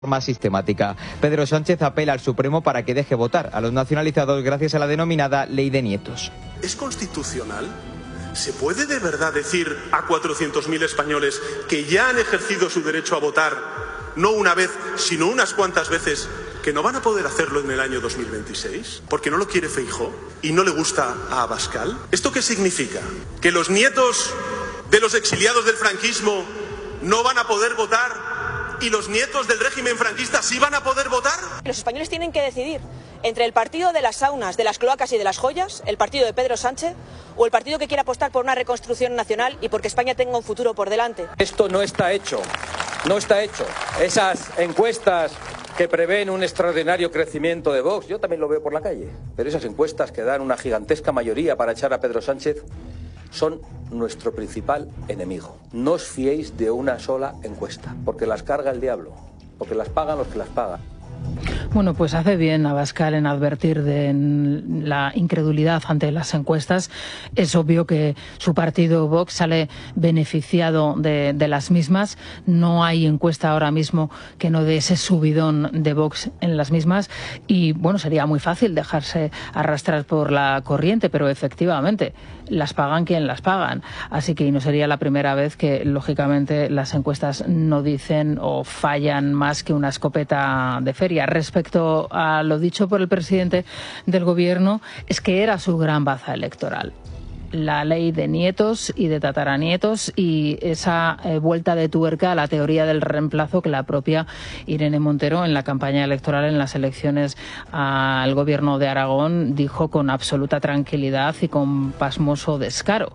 forma sistemática. Pedro Sánchez apela al Supremo para que deje votar a los nacionalizados gracias a la denominada Ley de Nietos. ¿Es constitucional? ¿Se puede de verdad decir a 400.000 españoles que ya han ejercido su derecho a votar, no una vez, sino unas cuantas veces, que no van a poder hacerlo en el año 2026? ¿Porque no lo quiere Feijóo y no le gusta a Abascal? ¿Esto qué significa? ¿Que los nietos de los exiliados del franquismo no van a poder votar y los nietos del régimen franquista sí van a poder votar? Los españoles tienen que decidir entre el partido de las saunas, de las cloacas y de las joyas, el partido de Pedro Sánchez, o el partido que quiere apostar por una reconstrucción nacional y porque España tenga un futuro por delante. Esto no está hecho, no está hecho. Esas encuestas que prevén un extraordinario crecimiento de Vox, yo también lo veo por la calle, pero esas encuestas que dan una gigantesca mayoría para echar a Pedro Sánchez son nuestro principal enemigo. No os fiéis de una sola encuesta, porque las carga el diablo, porque las pagan los que las pagan. Bueno, pues hace bien Abascal en advertir de la incredulidad ante las encuestas. Es obvio que su partido Vox sale beneficiado de las mismas. No hay encuesta ahora mismo que no dé ese subidón de Vox en las mismas. Y bueno, sería muy fácil dejarse arrastrar por la corriente, pero efectivamente las pagan quien las pagan. Así que no sería la primera vez que, lógicamente, las encuestas no dicen o fallan más que una escopeta de feria. Respecto a lo dicho por el presidente del Gobierno, es que era su gran baza electoral. La ley de nietos y de tataranietos y esa vuelta de tuerca a la teoría del reemplazo que la propia Irene Montero en la campaña electoral en las elecciones al Gobierno de Aragón dijo con absoluta tranquilidad y con pasmoso descaro.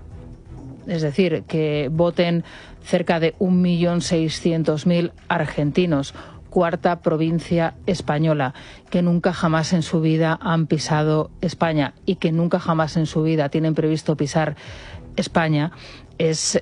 Es decir, que voten cerca de 1.600.000 argentinos, cuarta provincia española, que nunca jamás en su vida han pisado España y que nunca jamás en su vida tienen previsto pisar España, es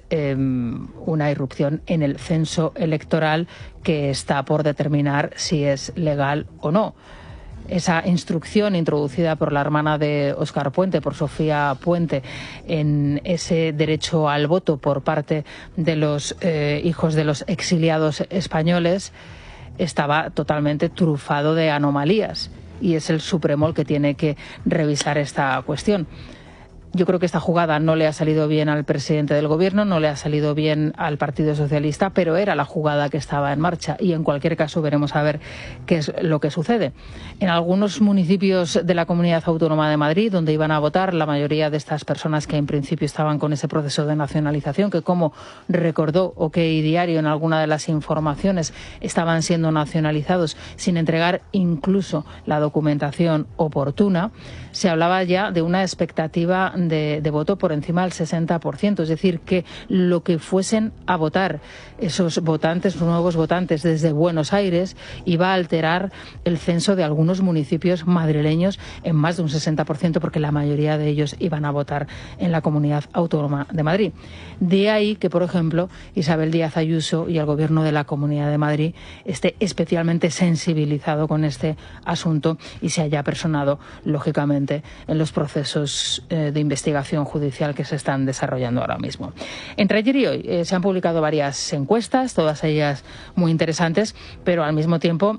una irrupción en el censo electoral que está por determinar si es legal o no. Esa instrucción introducida por la hermana de Óscar Puente, por Sofía Puente, en ese derecho al voto por parte de los hijos de los exiliados españoles, estaba totalmente trufado de anomalías y es el Supremo el que tiene que revisar esta cuestión. Yo creo que esta jugada no le ha salido bien al presidente del Gobierno, no le ha salido bien al Partido Socialista, pero era la jugada que estaba en marcha y en cualquier caso veremos a ver qué es lo que sucede. En algunos municipios de la Comunidad Autónoma de Madrid, donde iban a votar la mayoría de estas personas que en principio estaban con ese proceso de nacionalización, que como recordó OK Diario en alguna de las informaciones, estaban siendo nacionalizados sin entregar incluso la documentación oportuna, se hablaba ya de una expectativa de voto por encima del 60%, es decir, que lo que fuesen a votar esos votantes, nuevos votantes desde Buenos Aires, iba a alterar el censo de algunos municipios madrileños en más de un 60%, porque la mayoría de ellos iban a votar en la Comunidad Autónoma de Madrid. De ahí que, por ejemplo, Isabel Díaz Ayuso y el Gobierno de la Comunidad de Madrid esté especialmente sensibilizado con este asunto y se haya personado, lógicamente, en los procesos de investigación judicial que se están desarrollando ahora mismo. Entre ayer y hoy se han publicado varias encuestas, todas ellas muy interesantes, pero al mismo tiempo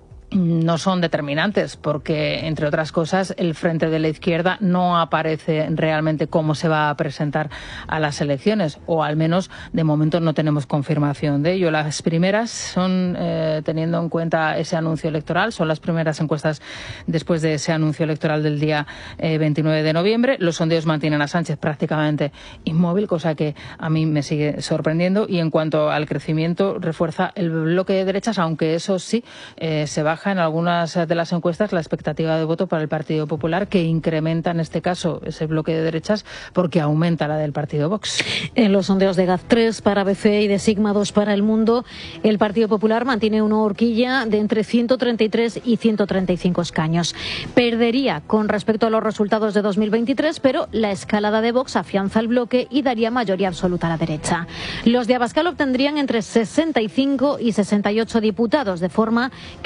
no son determinantes porque, entre otras cosas, el Frente de la Izquierda no aparece realmente cómo se va a presentar a las elecciones, o al menos de momento no tenemos confirmación de ello. Las primeras son, teniendo en cuenta ese anuncio electoral, son las primeras encuestas después de ese anuncio electoral del día 29 de noviembre. Los sondeos mantienen a Sánchez prácticamente inmóvil, cosa que a mí me sigue sorprendiendo, y en cuanto al crecimiento refuerza el bloque de derechas, aunque eso sí, se baja en algunas de las encuestas la expectativa de voto para el Partido Popular, que incrementa en este caso ese bloque de derechas porque aumenta la del partido Vox. En los sondeos de GAZ3 para ABC y de Sigma 2 para El Mundo, el Partido Popular mantiene una horquilla de entre 133 y 135 escaños. Perdería con respecto a los resultados de 2023, pero la escalada de Vox afianza el bloque y daría mayoría absoluta a la derecha. Los de Abascal obtendrían entre 65 y 68 diputados, de forma que la suma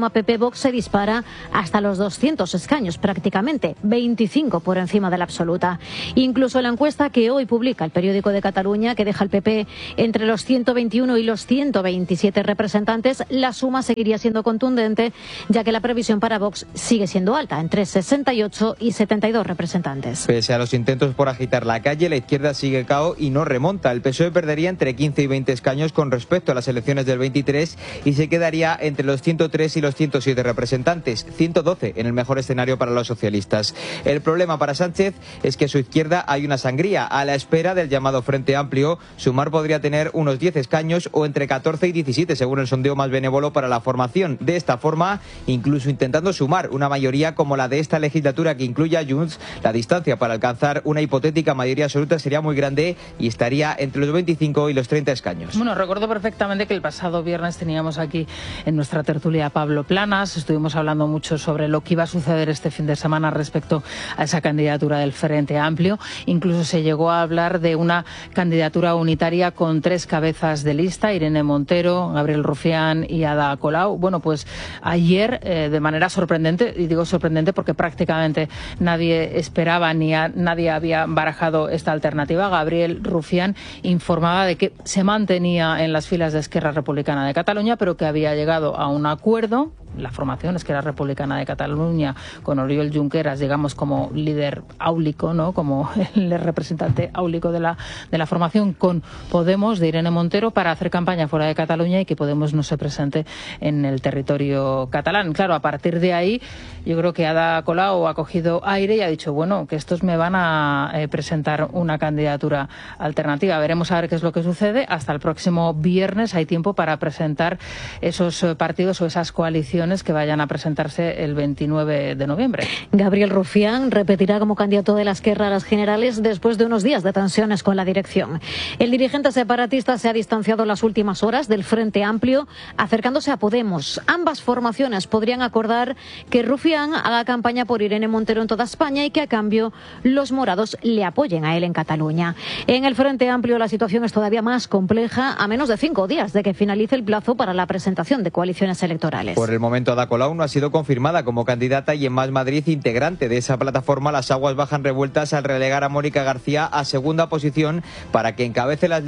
suma PP-Vox se dispara hasta los 200 escaños, prácticamente 25 por encima de la absoluta. Incluso la encuesta que hoy publica el periódico de Cataluña, que deja al PP entre los 121 y los 127 representantes, la suma seguiría siendo contundente, ya que la previsión para Vox sigue siendo alta, entre 68 y 72 representantes. Pese a los intentos por agitar la calle, la izquierda sigue cao y no remonta. El PSOE perdería entre 15 y 20 escaños con respecto a las elecciones del 23 y se quedaría entre los 103 y los 107 representantes, 112 en el mejor escenario para los socialistas. El problema para Sánchez es que a su izquierda hay una sangría. A la espera del llamado Frente Amplio, Sumar podría tener unos 10 escaños o entre 14 y 17, según el sondeo más benévolo para la formación. De esta forma, incluso intentando sumar una mayoría como la de esta legislatura que incluya a Junts, la distancia para alcanzar una hipotética mayoría absoluta sería muy grande y estaría entre los 25 y los 30 escaños. Bueno, recuerdo perfectamente que el pasado viernes teníamos aquí en nuestra tertulia a Pablo Planas. Estuvimos hablando mucho sobre lo que iba a suceder este fin de semana respecto a esa candidatura del Frente Amplio. Incluso se llegó a hablar de una candidatura unitaria con 3 cabezas de lista: Irene Montero, Gabriel Rufián y Ada Colau. Bueno, pues ayer, de manera sorprendente, y digo sorprendente porque prácticamente nadie esperaba ni nadie había barajado esta alternativa, Gabriel Rufián informaba de que se mantenía en las filas de Esquerra Republicana de Cataluña, pero que había llegado a un acuerdo, la formación Esquerra Republicana de Cataluña, con Oriol Junqueras, digamos, como líder áulico, ¿no?, como el representante áulico de la formación, con Podemos de Irene Montero, para hacer campaña fuera de Cataluña y que Podemos no se presente en el territorio catalán. Claro, a partir de ahí, yo creo que Ada Colau ha cogido aire y ha dicho, bueno, que estos me van a presentar una candidatura alternativa. Veremos a ver qué es lo que sucede. Hasta el próximo viernes hay tiempo para presentar esos partidos o esas coaliciones que vayan a presentarse el 29 de noviembre. Gabriel Rufián repetirá como candidato de la Esquerra a las generales después de unos días de tensiones con la dirección. El dirigente separatista se ha distanciado en las últimas horas del Frente Amplio, acercándose a Podemos. Ambas formaciones podrían acordar que Rufián haga campaña por Irene Montero en toda España y que a cambio los morados le apoyen a él en Cataluña. En el Frente Amplio la situación es todavía más compleja, a menos de 5 días de que finalice el plazo para la presentación de coaliciones electorales. Por el momento, Ada Colau no ha sido confirmada como candidata y en Más Madrid, integrante de esa plataforma, las aguas bajan revueltas al relegar a Mónica García a segunda posición para que encabece las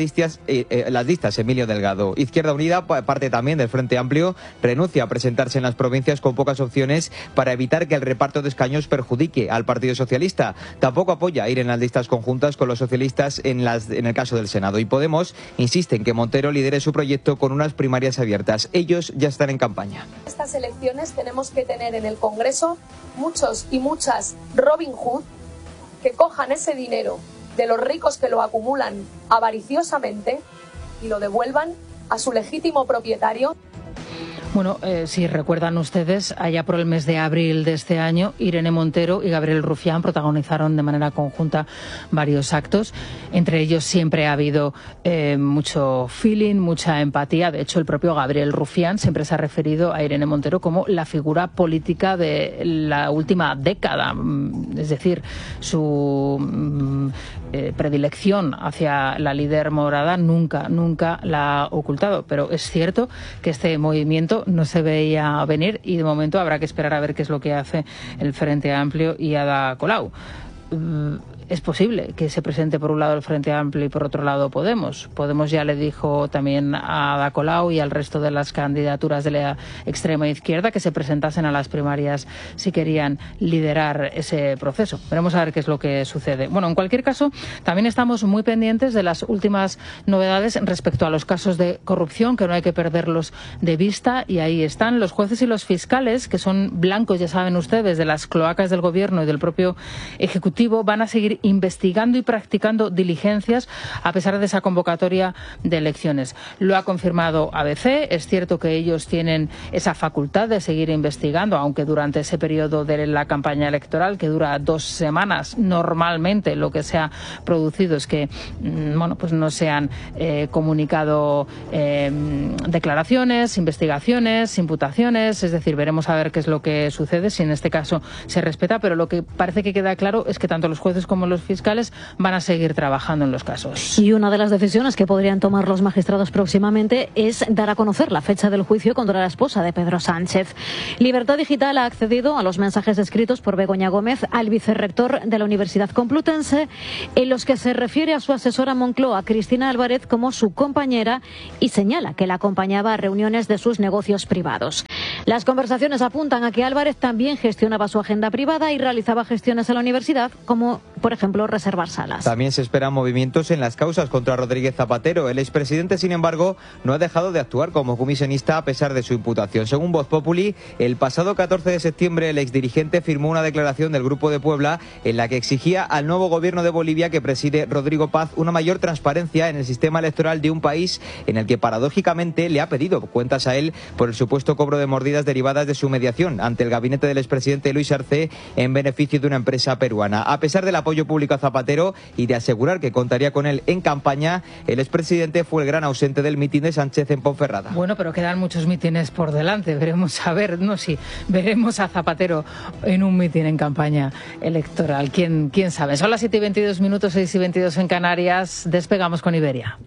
listas Emilio Delgado. Izquierda Unida, parte también del Frente Amplio, renuncia a presentarse en las provincias con pocas opciones para evitar que el reparto de escaños perjudique al Partido Socialista. Tampoco apoya ir en las listas conjuntas con los socialistas en el caso del Senado. Y Podemos insiste en que Montero lidere su proyecto con unas primarias abiertas. Ellos ya están en campaña. Estas elecciones tenemos que tener en el Congreso muchos y muchas Robin Hood que cojan ese dinero de los ricos que lo acumulan avariciosamente y lo devuelvan a su legítimo propietario. Bueno, si recuerdan ustedes, allá por el mes de abril de este año, Irene Montero y Gabriel Rufián protagonizaron de manera conjunta varios actos. Entre ellos siempre ha habido mucho feeling, mucha empatía. De hecho, el propio Gabriel Rufián siempre se ha referido a Irene Montero como la figura política de la última década. Es decir, su predilección hacia la líder morada nunca la ha ocultado. Pero es cierto que este movimiento no se veía venir y de momento habrá que esperar a ver qué es lo que hace el Frente Amplio y Ada Colau. Es posible que se presente por un lado el Frente Amplio y por otro lado Podemos. Podemos ya le dijo también a Ada Colau y al resto de las candidaturas de la extrema izquierda que se presentasen a las primarias si querían liderar ese proceso. Veremos a ver qué es lo que sucede. Bueno, en cualquier caso, también estamos muy pendientes de las últimas novedades respecto a los casos de corrupción, que no hay que perderlos de vista, y ahí están los jueces y los fiscales, que son blancos, ya saben ustedes, de las cloacas del Gobierno y del propio Ejecutivo, van a seguir investigando y practicando diligencias a pesar de esa convocatoria de elecciones. Lo ha confirmado ABC. Es cierto que ellos tienen esa facultad de seguir investigando, aunque durante ese periodo de la campaña electoral, que dura 2 semanas, normalmente lo que se ha producido es que pues no se han comunicado declaraciones, investigaciones, imputaciones. Es decir, veremos a ver qué es lo que sucede, si en este caso se respeta, pero lo que parece que queda claro es que tanto los jueces como como los fiscales van a seguir trabajando en los casos. Y una de las decisiones que podrían tomar los magistrados próximamente es dar a conocer la fecha del juicio contra la esposa de Pedro Sánchez. Libertad Digital ha accedido a los mensajes escritos por Begoña Gómez al vicerrector de la Universidad Complutense, en los que se refiere a su asesora Moncloa, Cristina Álvarez, como su compañera y señala que la acompañaba a reuniones de sus negocios privados. Las conversaciones apuntan a que Álvarez también gestionaba su agenda privada y realizaba gestiones a la universidad, como por ejemplo reservar salas. También se esperan movimientos en las causas contra Rodríguez Zapatero. El expresidente, sin embargo, no ha dejado de actuar como comisionista a pesar de su imputación. Según Voz Populi, el pasado 14 de septiembre el exdirigente firmó una declaración del Grupo de Puebla en la que exigía al nuevo gobierno de Bolivia que preside Rodrigo Paz una mayor transparencia en el sistema electoral de un país en el que paradójicamente le ha pedido cuentas a él por el supuesto cobro de mordidas derivadas de su mediación ante el gabinete del expresidente Luis Arce en beneficio de una empresa peruana. A pesar del apoyo público a Zapatero y de asegurar que contaría con él en campaña, el expresidente fue el gran ausente del mitin de Sánchez en Ponferrada. Bueno, pero quedan muchos mítines por delante. Veremos veremos a Zapatero en un mitin en campaña electoral. ¿Quién sabe? Son las 7:22 minutos, 6:22 en Canarias. Despegamos con Iberia.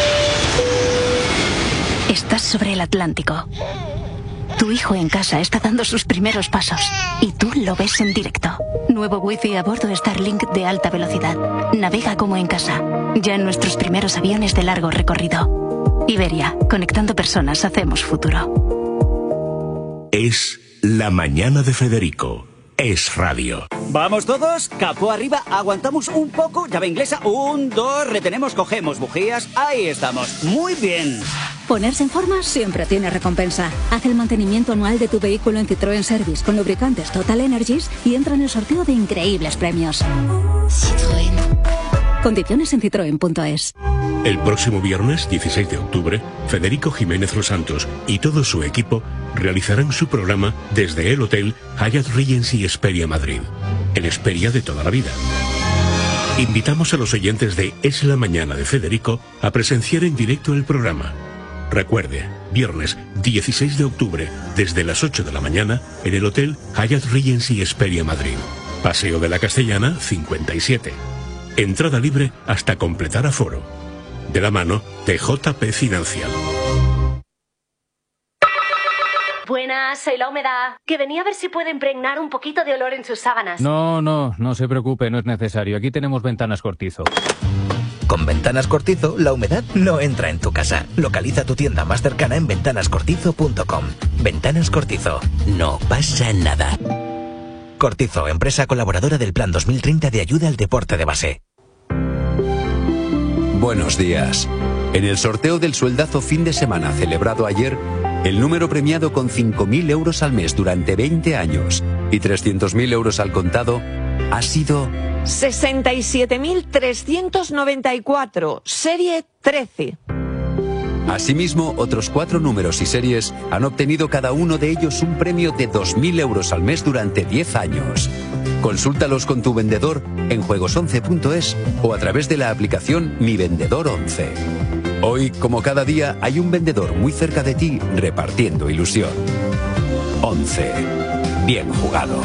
Estás sobre el Atlántico. Tu hijo en casa está dando sus primeros pasos y tú lo ves en directo. Nuevo Wi-Fi a bordo Starlink de alta velocidad. Navega como en casa. Ya en nuestros primeros aviones de largo recorrido. Iberia, conectando personas, hacemos futuro. Es la mañana de Federico. Es radio. ¿Vamos todos? Capó arriba, aguantamos un poco, llave inglesa, 1, 2, retenemos, cogemos bujías, ahí estamos. Muy bien. Ponerse en forma siempre tiene recompensa. Haz el mantenimiento anual de tu vehículo en Citroën Service con lubricantes Total Energies y entra en el sorteo de increíbles premios. Citroën. Condiciones en citroen.es. El próximo viernes, 16 de octubre, Federico Jiménez Los Santos y todo su equipo realizarán su programa desde el Hotel Hyatt Regency Hesperia Madrid, el Hesperia de toda la vida. Invitamos a los oyentes de Es la Mañana de Federico a presenciar en directo el programa. Recuerde, viernes 16 de octubre, desde las 8 de la mañana, en el Hotel Hyatt Regency Hesperia Madrid. Paseo de la Castellana, 57. Entrada libre hasta completar aforo. De la mano de JP Financial. Buenas, soy la humedad. Que venía a ver si puede impregnar un poquito de olor en sus sábanas. No se preocupe, no es necesario. Aquí tenemos Ventanas Cortizo. Con Ventanas Cortizo, la humedad no entra en tu casa. Localiza tu tienda más cercana en ventanascortizo.com. Ventanas Cortizo. No pasa nada. Cortizo, empresa colaboradora del Plan 2030 de ayuda al deporte de base. Buenos días. En el sorteo del sueldazo fin de semana celebrado ayer, el número premiado con 5.000 euros al mes durante 20 años y 300.000 euros al contado ha sido 67.394, serie 13. Asimismo, otros 4 números y series han obtenido cada uno de ellos un premio de 2.000 euros al mes durante 10 años. Consúltalos con tu vendedor en juegos11.es o a través de la aplicación Mi Vendedor 11. Hoy, como cada día, hay un vendedor muy cerca de ti repartiendo ilusión. 11. Bien jugado.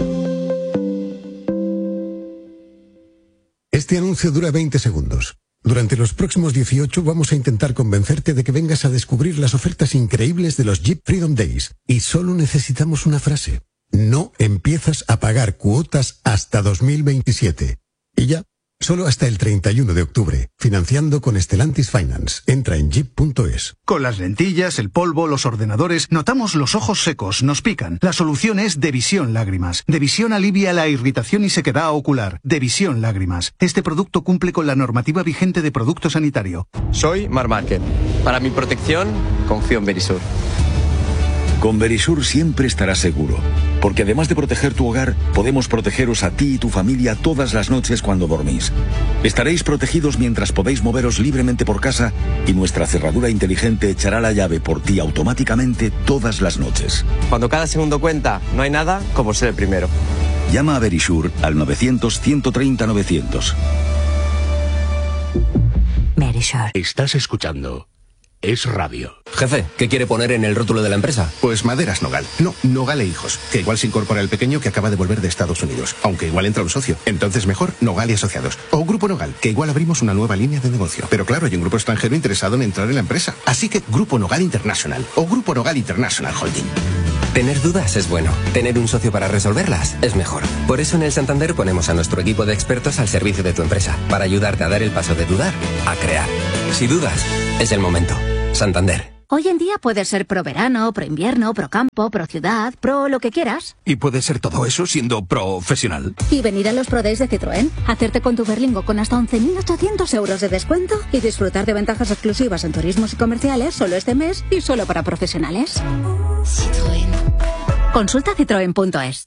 Este anuncio dura 20 segundos. Durante los próximos 18 vamos a intentar convencerte de que vengas a descubrir las ofertas increíbles de los Jeep Freedom Days. Y solo necesitamos una frase. No empiezas a pagar cuotas hasta 2027. Y ya, solo hasta el 31 de octubre. Financiando con Stellantis Finance. Entra en jeep.es. Con las lentillas, el polvo, los ordenadores, notamos los ojos secos, nos pican. La solución es Devisión Lágrimas. Devisión alivia la irritación y sequedad ocular. Devisión Lágrimas. Este producto cumple con la normativa vigente de producto sanitario. Soy Mar Márquez. Para mi protección, confío en Verisur. Con Verisur siempre estarás seguro, porque además de proteger tu hogar, podemos protegeros a ti y tu familia todas las noches cuando dormís. Estaréis protegidos mientras podéis moveros libremente por casa y nuestra cerradura inteligente echará la llave por ti automáticamente todas las noches. Cuando cada segundo cuenta, no hay nada como ser el primero. Llama a Verisur al 900-130-900. Verisur. Estás escuchando Es Radio. Jefe, ¿qué quiere poner en el rótulo de la empresa? Pues Maderas Nogal. No, Nogal e Hijos. Que igual se incorpora el pequeño que acaba de volver de Estados Unidos. Aunque igual entra un socio. Entonces mejor Nogal y Asociados. O Grupo Nogal, que igual abrimos una nueva línea de negocio. Pero claro, hay un grupo extranjero interesado en entrar en la empresa. Así que Grupo Nogal International. O Grupo Nogal International Holding. Tener dudas es bueno. Tener un socio para resolverlas es mejor. Por eso en el Santander ponemos a nuestro equipo de expertos al servicio de tu empresa. Para ayudarte a dar el paso de dudar a crear. Si dudas, es el momento. Santander. Hoy en día puedes ser pro verano, pro invierno, pro campo, pro ciudad, pro lo que quieras. ¿Y puedes ser todo eso siendo profesional? Y venir a los Pro Days de Citroën, hacerte con tu Berlingo con hasta 11.800 euros de descuento y disfrutar de ventajas exclusivas en turismos y comerciales solo este mes y solo para profesionales. Citroën. Consulta citroen.es.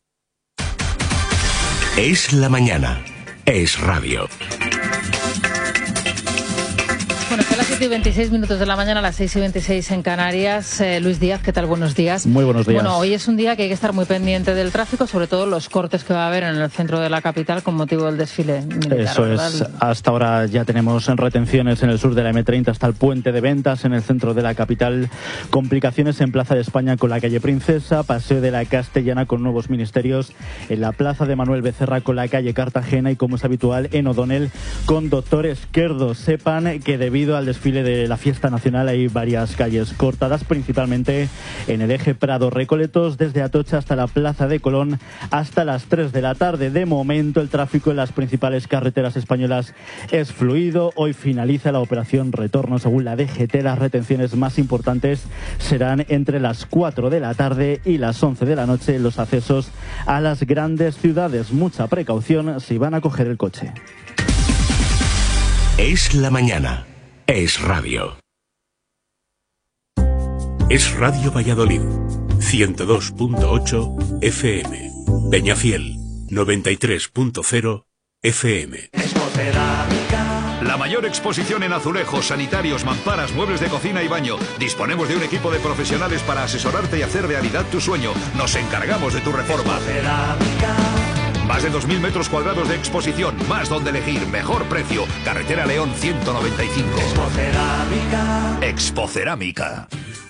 Es la mañana. Es radio. Bueno, son las 7:26 de la mañana, las 6:26 en Canarias. Luis Díaz, ¿qué tal? Buenos días. Muy buenos días. Bueno, hoy es un día que hay que estar muy pendiente del tráfico, sobre todo los cortes que va a haber en el centro de la capital con motivo del desfile militar. Eso ¿verdad? es. Hasta ahora ya tenemos retenciones en el sur de la M30 hasta el puente de Ventas, en el centro de la capital. Complicaciones en Plaza de España con la calle Princesa, Paseo de la Castellana con nuevos ministerios, en la Plaza de Manuel Becerra con la calle Cartagena y, como es habitual, en O'Donnell con Doctor Esquerdo. Sepan que debido al desfile de la fiesta nacional hay varias calles cortadas, principalmente en el eje Prado-Recoletos, desde Atocha hasta la Plaza de Colón hasta las 3 de la tarde. De momento el tráfico en las principales carreteras españolas es fluido. Hoy finaliza la operación retorno. Según la DGT, las retenciones más importantes serán entre las 4 de la tarde y las 11 de la noche en los accesos a las grandes ciudades. Mucha precaución si van a coger el coche. Es la mañana. Es radio. Es Radio Valladolid, 102.8 FM. Peñafiel, 93.0 FM. La mayor exposición en azulejos, sanitarios, mamparas, muebles de cocina y baño. Disponemos de un equipo de profesionales para asesorarte y hacer realidad tu sueño. Nos encargamos de tu reforma. Más de 2.000 metros cuadrados de exposición, más donde elegir, mejor precio. Carretera León 195. Expocerámica.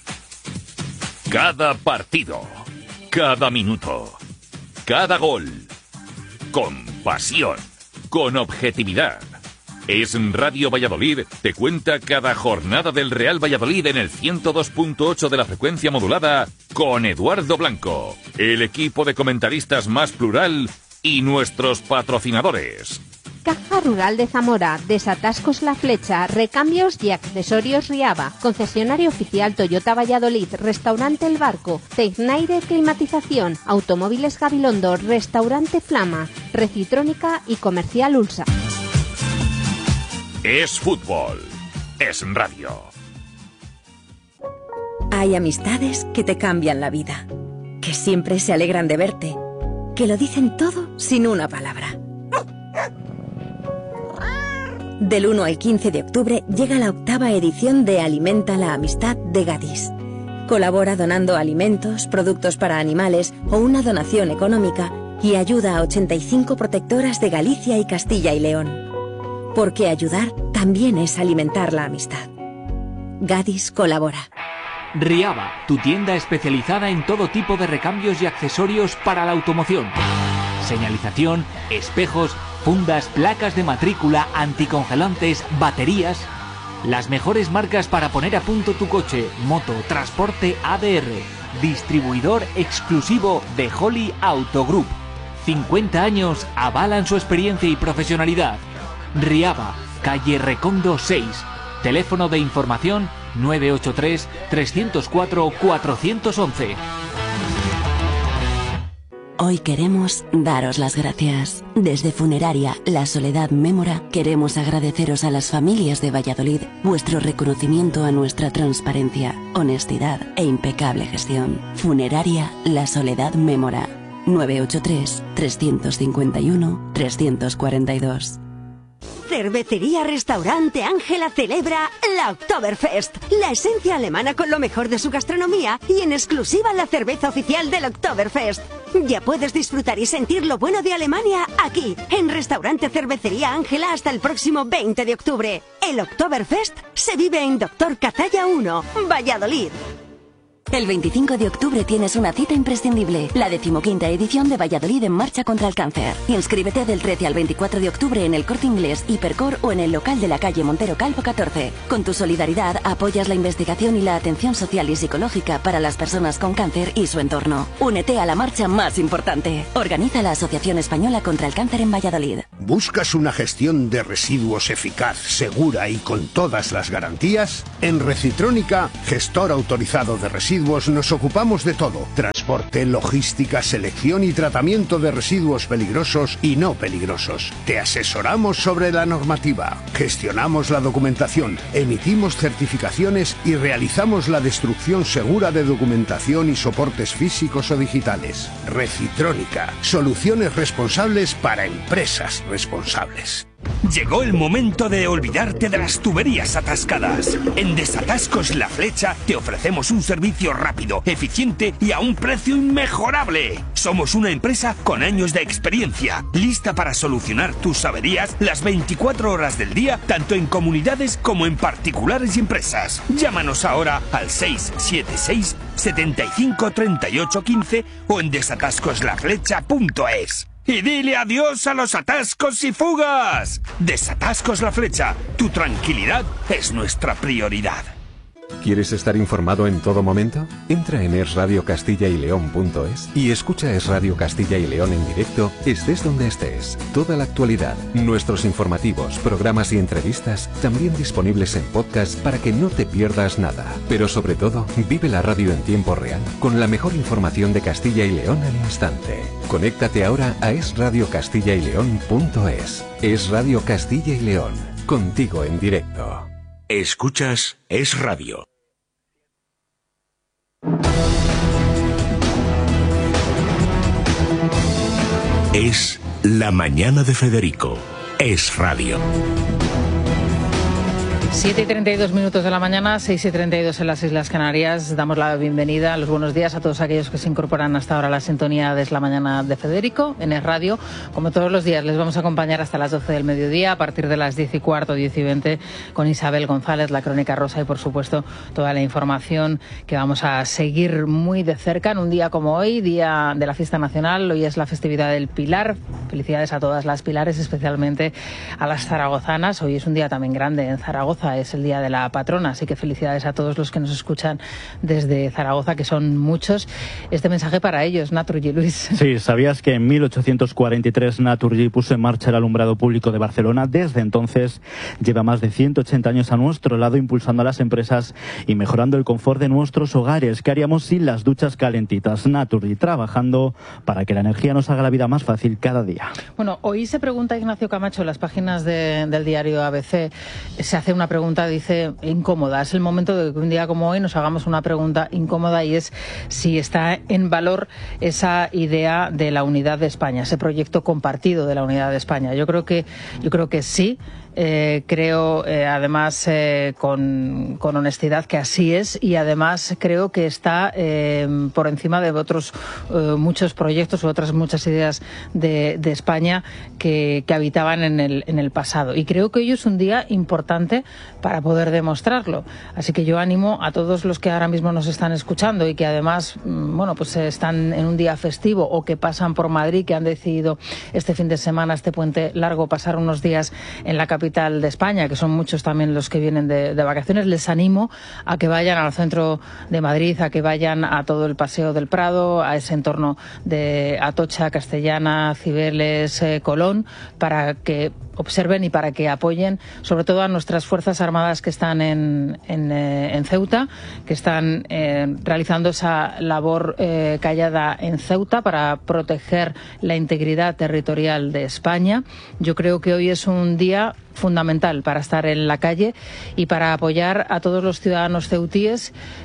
Cada partido, cada minuto, cada gol. Con pasión, con objetividad. Es Radio Valladolid, te cuenta cada jornada del Real Valladolid en el 102.8 de la frecuencia modulada con Eduardo Blanco, el equipo de comentaristas más plural y nuestros patrocinadores. Caja Rural de Zamora, Desatascos La Flecha, Recambios y Accesorios Riaba, Concesionario Oficial Toyota Valladolid, Restaurante El Barco, Tecnaire Climatización, Automóviles Gabilondo, Restaurante Flama, Recitrónica y Comercial Ulsa. Es fútbol, es radio. Hay amistades que te cambian la vida, que siempre se alegran de verte, que lo dicen todo sin una palabra. Del 1 al 15 de octubre llega la 8ª edición de Alimenta la Amistad de Gadis. Colabora donando alimentos, productos para animales o una donación económica y ayuda a 85 protectoras de Galicia y Castilla y León. Porque ayudar también es alimentar la amistad. Gadis colabora. Riaba, tu tienda especializada en todo tipo de recambios y accesorios para la automoción. Señalización, espejos, fundas, placas de matrícula, anticongelantes, baterías. Las mejores marcas para poner a punto tu coche, moto, transporte ADR. Distribuidor exclusivo de Holly Auto Group. 50 años avalan su experiencia y profesionalidad. Riaba, calle Recondo 6. Teléfono de información 983-304-411. Hoy queremos daros las gracias. Desde Funeraria La Soledad Mémora queremos agradeceros a las familias de Valladolid vuestro reconocimiento a nuestra transparencia, honestidad e impecable gestión. Funeraria La Soledad Mémora 983-351-342. Cervecería Restaurante Ángela celebra la Oktoberfest, la esencia alemana con lo mejor de su gastronomía y en exclusiva la cerveza oficial del Oktoberfest. Ya puedes disfrutar y sentir lo bueno de Alemania aquí, en Restaurante Cervecería Ángela hasta el próximo 20 de octubre. El Oktoberfest se vive en Doctor Cazalla 1, Valladolid. El 25 de octubre tienes una cita imprescindible, la 15ª edición de Valladolid en Marcha contra el Cáncer. Inscríbete del 13 al 24 de octubre en el Corte Inglés, Hipercor o en el local de la calle Montero Calvo 14. Con tu solidaridad apoyas la investigación y la atención social y psicológica para las personas con cáncer y su entorno. Únete a la marcha más importante. Organiza la Asociación Española contra el Cáncer en Valladolid. ¿Buscas una gestión de residuos eficaz, segura y con todas las garantías? En Recitrónica, gestor autorizado de residuos, nos ocupamos de todo: transporte, logística, selección y tratamiento de residuos peligrosos y no peligrosos. Te asesoramos sobre la normativa, gestionamos la documentación, emitimos certificaciones y realizamos la destrucción segura de documentación y soportes físicos o digitales. Recitrónica, soluciones responsables para empresas responsables. Llegó el momento de olvidarte de las tuberías atascadas. En Desatascos La Flecha te ofrecemos un servicio rápido, eficiente y a un precio inmejorable. Somos una empresa con años de experiencia, lista para solucionar tus averías las 24 horas del día, tanto en comunidades como en particulares y empresas. Llámanos ahora al 676 75 38 15 o en desatascoslaflecha.es. Y dile adiós a los atascos y fugas. Desatascos La Flecha. Tu tranquilidad es nuestra prioridad. ¿Quieres estar informado en todo momento? Entra en esradiocastillaYleón.es y escucha Es Radio Castilla y León en directo, estés donde estés. Toda la actualidad, nuestros informativos, programas y entrevistas, también disponibles en podcast para que no te pierdas nada. Pero sobre todo, vive la radio en tiempo real, con la mejor información de Castilla y León al instante. Conéctate ahora a esradiocastillaYleón.es. Es Radio Castilla y León, contigo en directo. Escuchas Es Radio. Es la mañana de Federico. Es Radio. 7:32 de la mañana, 6:32 en las Islas Canarias. Damos la bienvenida, los buenos días a todos aquellos que se incorporan hasta ahora a la sintonía de Es la mañana de Federico en Es Radio. Como todos los días, les vamos a acompañar hasta las 12 del mediodía, a partir de las 10:15, 10:20, con Isabel González, la Crónica Rosa y, por supuesto, toda la información que vamos a seguir muy de cerca en un día como hoy, día de la fiesta nacional. Hoy es la festividad del Pilar. Felicidades a todas las Pilares, especialmente a las zaragozanas. Hoy es un día también grande en Zaragoza. Es el día de la patrona, así que felicidades a todos los que nos escuchan desde Zaragoza, que son muchos. Este mensaje para ellos, Naturgy, Luis. Sí, ¿sabías que en 1843 Naturgy puso en marcha el alumbrado público de Barcelona? Desde entonces lleva más de 180 años a nuestro lado, impulsando a las empresas y mejorando el confort de nuestros hogares. ¿Qué haríamos sin las duchas calentitas? Naturgy, trabajando para que la energía nos haga la vida más fácil cada día. Bueno, hoy se pregunta Ignacio Camacho en las páginas del diario ABC, se hace una pregunta, dice, incómoda. Es el momento de que un día como hoy nos hagamos una pregunta incómoda, y es si está en valor esa idea de la unidad de España, ese proyecto compartido de la unidad de España. Yo creo que sí. Creo, además, con honestidad, que así es, y además creo que está por encima de otros muchos proyectos u otras muchas ideas de España que habitaban en el pasado. Y creo que hoy es un día importante para poder demostrarlo. Así que yo animo a todos los que ahora mismo nos están escuchando y que además, pues están en un día festivo o que pasan por Madrid, que han decidido este fin de semana, este puente largo, pasar unos días en la capital de España, que son muchos también los que vienen de vacaciones. Les animo a que vayan al centro de Madrid, a que vayan a todo el Paseo del Prado, a ese entorno de Atocha, Castellana, Cibeles, Colón, para que observen y para que apoyen sobre todo a nuestras Fuerzas Armadas que están en Ceuta, que están realizando esa labor callada en Ceuta para proteger la integridad territorial de España. Yo creo que hoy es un día fundamental para estar en la calle y para apoyar a todos los ciudadanos ceutíes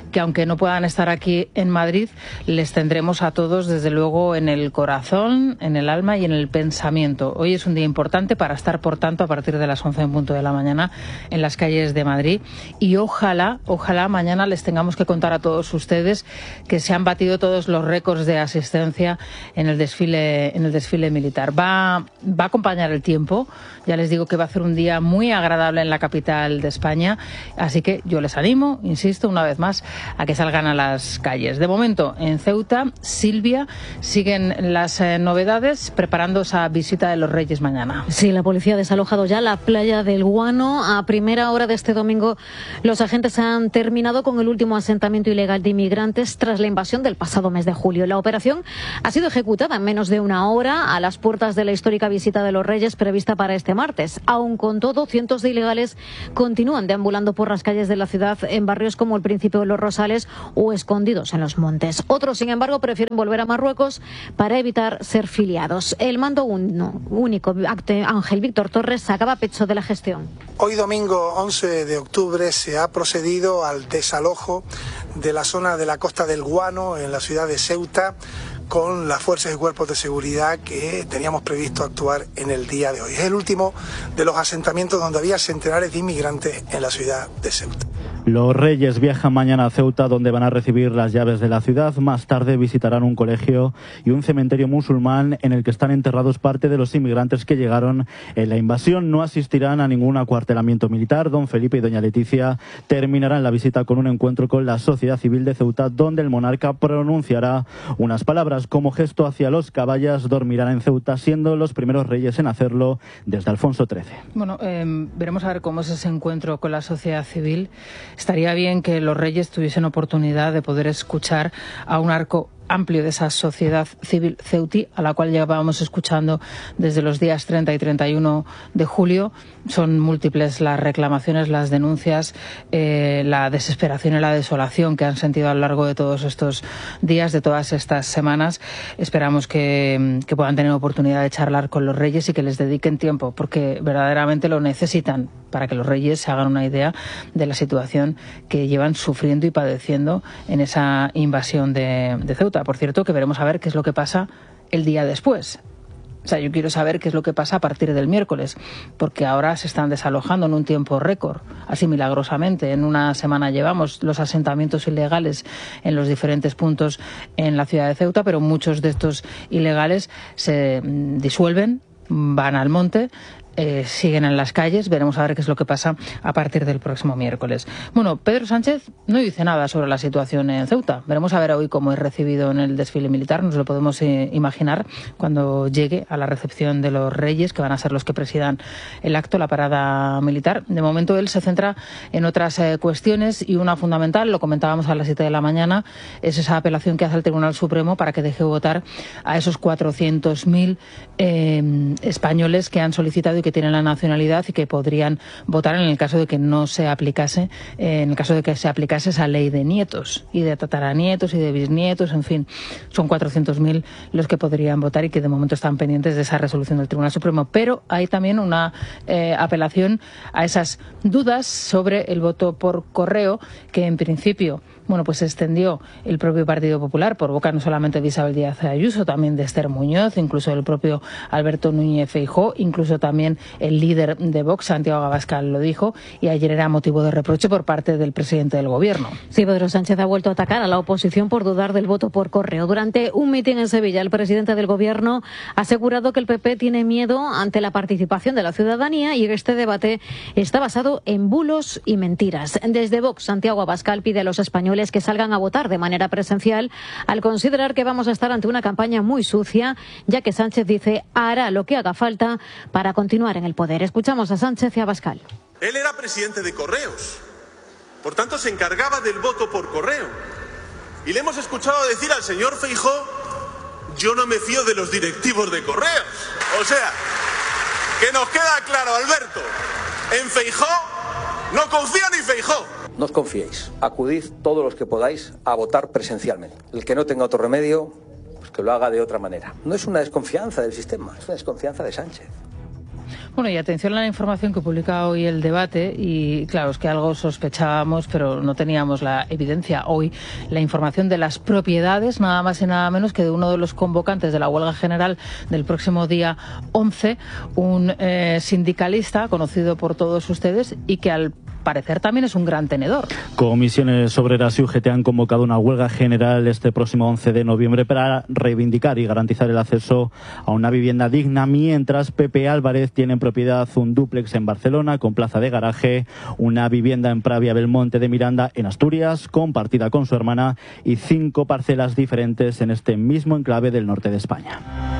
que aunque no puedan estar aquí en Madrid, les tendremos a todos desde luego en el corazón, en el alma y en el pensamiento. Hoy es un día importante para estar, por tanto, a partir de las 11 en punto de la mañana en las calles de Madrid, y ojalá mañana les tengamos que contar a todos ustedes que se han batido todos los récords de asistencia en el desfile militar. Va a acompañar el tiempo, ya les digo que va a ser un día muy agradable en la capital de España, así que yo les animo, insisto, una vez más, a que salgan a las calles. De momento, en Ceuta, Silvia, siguen las novedades preparando esa visita de los Reyes mañana. Sí, la policía ha desalojado ya la playa del Guano. A primera hora de este domingo, los agentes han terminado con el último asentamiento ilegal de inmigrantes tras la invasión del pasado mes de julio. La operación ha sido ejecutada en menos de una hora a las puertas de la histórica visita de los Reyes prevista para este martes. Aun con todo, cientos de ilegales continúan deambulando por las calles de la ciudad en barrios como el Príncipe de los Rosales o escondidos en los montes. Otros, sin embargo, prefieren volver a Marruecos para evitar ser filiados. El mando único, Ángel Víctor Torres, sacaba pecho de la gestión. Hoy domingo 11 de octubre se ha procedido al desalojo de la zona de la costa del Guano en la ciudad de Ceuta con las fuerzas y cuerpos de seguridad que teníamos previsto actuar en el día de hoy. Es el último de los asentamientos donde había centenares de inmigrantes en la ciudad de Ceuta. Los Reyes viajan mañana a Ceuta, donde van a recibir las llaves de la ciudad. Más tarde visitarán un colegio y un cementerio musulmán en el que están enterrados parte de los inmigrantes que llegaron en la invasión. No asistirán a ningún acuartelamiento militar. Don Felipe y doña Leticia terminarán la visita con un encuentro con la sociedad civil de Ceuta, donde el monarca pronunciará unas palabras. Como gesto hacia los caballas, dormirán en Ceuta, siendo los primeros reyes en hacerlo desde Alfonso XIII. Bueno, veremos a ver cómo es ese encuentro con la sociedad civil. Estaría bien que los reyes tuviesen oportunidad de poder escuchar a un arco amplio de esa sociedad civil ceutí, a la cual llevábamos escuchando desde los días 30 y 31 de julio. Son múltiples las reclamaciones, las denuncias, la desesperación y la desolación que han sentido a lo largo de todos estos días, de todas estas semanas. Esperamos que puedan tener oportunidad de charlar con los reyes y que les dediquen tiempo, porque verdaderamente lo necesitan, para que los reyes se hagan una idea de la situación que llevan sufriendo y padeciendo en esa invasión de Ceuta. Por cierto, que veremos a ver qué es lo que pasa el día después. O sea, yo quiero saber qué es lo que pasa a partir del miércoles, porque ahora se están desalojando en un tiempo récord, así milagrosamente. En una semana llevamos los asentamientos ilegales en los diferentes puntos en la ciudad de Ceuta, pero muchos de estos ilegales se disuelven, van al monte, siguen en las calles. Veremos a ver qué es lo que pasa a partir del próximo miércoles. Bueno, Pedro Sánchez no dice nada sobre la situación en Ceuta. Veremos a ver hoy cómo es recibido en el desfile militar. Nos lo podemos imaginar cuando llegue a la recepción de los Reyes, que van a ser los que presidan el acto, la parada militar. De momento él se centra en otras cuestiones, y una fundamental, lo comentábamos a las 7 de la mañana, es esa apelación que hace el Tribunal Supremo para que deje votar a esos 400.000 españoles que han solicitado y que tienen la nacionalidad y que podrían votar en el caso de que no se aplicase, en el caso de que se aplicase esa ley de nietos y de tataranietos y de bisnietos, en fin, son 400.000 los que podrían votar y que de momento están pendientes de esa resolución del Tribunal Supremo. Pero hay también una apelación a esas dudas sobre el voto por correo, que en principio, bueno, pues se extendió el propio Partido Popular por boca no solamente de Isabel Díaz Ayuso, también de Esther Muñoz, incluso del propio Alberto Núñez Feijóo, incluso también el líder de Vox, Santiago Abascal, lo dijo, y ayer era motivo de reproche por parte del presidente del Gobierno. Sí, Pedro Sánchez ha vuelto a atacar a la oposición por dudar del voto por correo. Durante un mitin en Sevilla, el presidente del Gobierno ha asegurado que el PP tiene miedo ante la participación de la ciudadanía y que este debate está basado en bulos y mentiras. Desde Vox, Santiago Abascal pide a los españoles que salgan a votar de manera presencial, al considerar que vamos a estar ante una campaña muy sucia, ya que Sánchez dice hará lo que haga falta para continuar en el poder. Escuchamos a Sánchez y a Abascal. Él era presidente de Correos, por tanto se encargaba del voto por correo. Y le hemos escuchado decir al señor Feijóo: yo no me fío de los directivos de Correos. O sea, que nos queda claro, Alberto, en Feijóo no confía ni Feijóo. No os confiéis, acudid todos los que podáis a votar presencialmente. El que no tenga otro remedio, pues que lo haga de otra manera. No es una desconfianza del sistema, es una desconfianza de Sánchez. Bueno, y atención a la información que publica hoy El Debate, y claro, es que algo sospechábamos, pero no teníamos la evidencia. Hoy la información de las propiedades, nada más y nada menos que de uno de los convocantes de la huelga general del próximo día 11, un sindicalista conocido por todos ustedes y que al parecer también es un gran tenedor. Comisiones Obreras y UGT han convocado una huelga general este próximo 11 de noviembre para reivindicar y garantizar el acceso a una vivienda digna, mientras Pepe Álvarez tiene en propiedad un dúplex en Barcelona con plaza de garaje, una vivienda en Pravia Belmonte de Miranda en Asturias, compartida con su hermana, y 5 parcelas diferentes en este mismo enclave del norte de España.